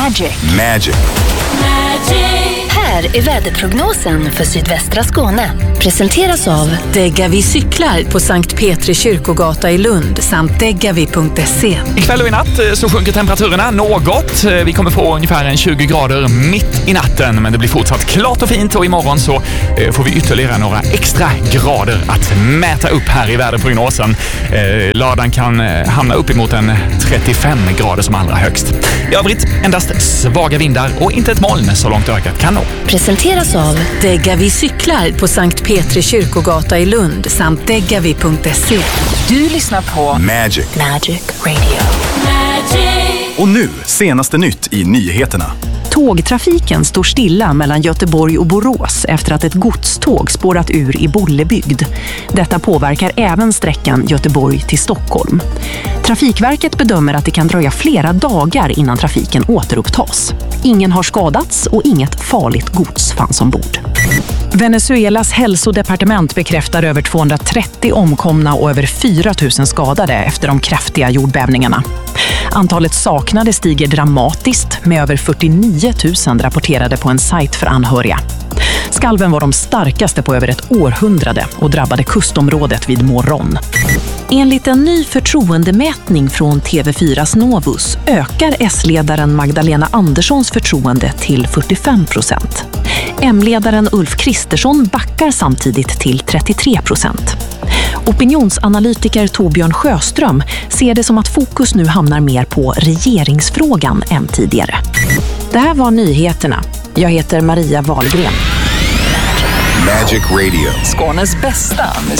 Magic. Här är väderprognosen för sydvästra Skåne. Presenteras av Degavi cyklar på Sankt Petri kyrkogata i Lund samt degavi.se. Ikväll och i natt så sjunker temperaturerna något. Vi kommer få ungefär en 20 grader mitt i natten, men det blir fortsatt klart och fint, och imorgon så får vi ytterligare några extra grader att mäta upp här i väderprognosen. Lördagen kan hamna uppemot en 35 grader som allra högst. I övrigt endast svaga vindar och inte ett moln så långt ögat kan nå. Presenteras av Degavi cyklar på Sankt Petri kyrkogata i Lund samt degavi.se. Du lyssnar på Magic Radio. Och nu, senaste nytt i nyheterna. Tågtrafiken står stilla mellan Göteborg och Borås efter att ett godståg spårat ur i Bollebygd. Detta påverkar även sträckan Göteborg till Stockholm. Trafikverket bedömer att det kan dröja flera dagar innan trafiken återupptas. Ingen har skadats och inget farligt gods fanns ombord. Venezuelas hälsodepartement bekräftar över 230 omkomna och över 4 000 skadade efter de kraftiga jordbävningarna. Antalet saknade stiger dramatiskt med över 49 000 rapporterade på en sajt för anhöriga. Skalven var de starkaste på över ett århundrade och drabbade kustområdet vid Morron. Enligt en ny förtroendemätning från TV4s Novus ökar S-ledaren Magdalena Anderssons förtroende till 45%. M-ledaren Ulf Kristersson backar samtidigt till 33%. Opinionsanalytiker Torbjörn Sjöström ser det som att fokus nu hamnar mer på regeringsfrågan än tidigare. Det här var nyheterna. Jag heter Maria Wahlgren. Magic Radio. Skånes bästa